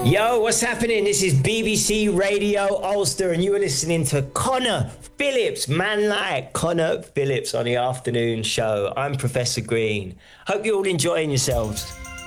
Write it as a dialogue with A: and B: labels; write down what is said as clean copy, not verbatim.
A: Yo, what's happening? This is BBC Radio Ulster, and you are listening to Connor Phillips, man like Connor Phillips on the afternoon show. I'm Professor Green. Hope you're all enjoying yourselves.